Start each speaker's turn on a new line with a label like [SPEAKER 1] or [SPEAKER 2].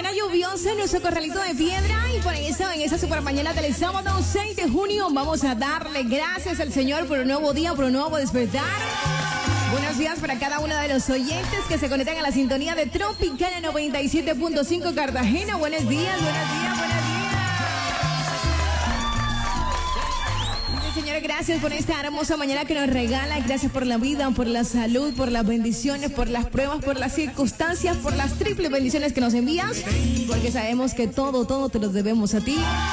[SPEAKER 1] mañana lluviosa en nuestro corralito de piedra y por eso en esa super mañana del sábado 6 de junio vamos a darle gracias al Señor por un nuevo día, por un nuevo despertar. Buenos días para cada uno de los oyentes que se conectan a la sintonía de Tropicana 97.5 Cartagena. Buenos días, buenos días, buenos días. Señores, gracias por esta hermosa mañana que nos regala. Gracias por la vida, por la salud, por las bendiciones, por las pruebas, por las circunstancias, por las triples bendiciones que nos envías. Porque sabemos que todo te lo debemos a ti.